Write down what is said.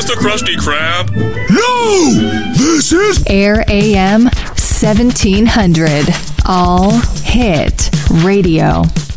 this the Krusty Krab? No! This is Air AM 1700. All Hit Radio.